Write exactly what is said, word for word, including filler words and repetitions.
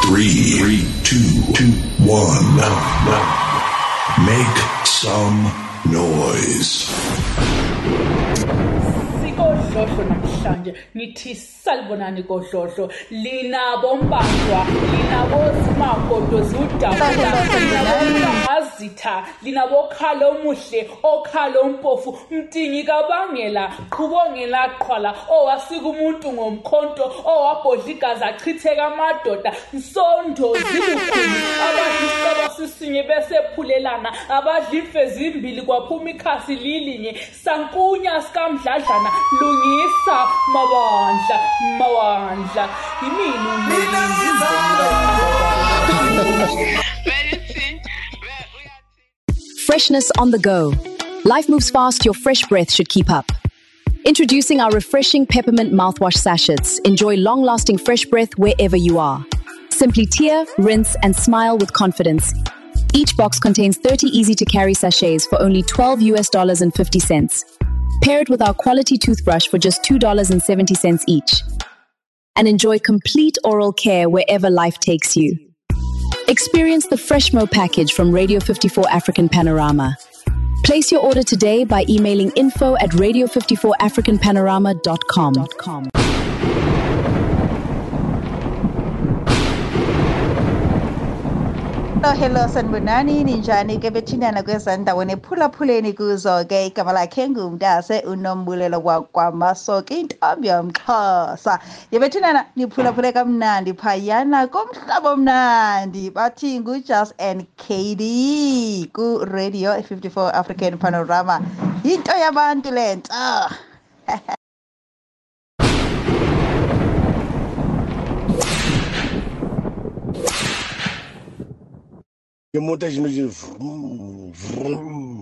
Three, three, two, two, one. Make some noise. Sikohlohlo namhlanje ngithi salibonani kohlohlo linabo mbanjwa linabo simagodo zudaba linabo linabo khalo muhle okhalo mpofu mtingi kabangela qhubongela qhwala owasika umuntu ngomkhonto owabhodla igazi achitheka amadoda nsondo zibukhulu abadisaba sisinye bese phulelana abadla ifezi imbili kwaphuma ikhasi lilinye sankunya sikamdladlana lungisa mawandla mawandla imini Freshness on the go. Life moves fast, your fresh breath should keep up. Introducing our refreshing peppermint mouthwash sachets. Enjoy long-lasting fresh breath wherever you are. Simply tear, rinse, and smile with confidence. Each box contains thirty easy-to-carry sachets for only twelve US dollars and fifty cents. Pair it with our quality toothbrush for just two dollars and seventy cents each. And enjoy complete oral care wherever life takes you. Experience the Freshmo package from Radio fifty-four African Panorama. Place your order today by emailing info at radio fifty-four african panorama dot com. Hello, hello, sanibonani ninjani ke bethinana kwezendaweni ephulaphuleni kuzo ke igama lakhe ngumntase uNombulelo kwaMasoka intombi yomXhosa. Yebethinana niphulaphule kamnandi phayana komhlaba omnandi bathi nguJust and K D ku Radio fifty-four African Panorama. Into yabantu lento. Que monta de vroom, vroom.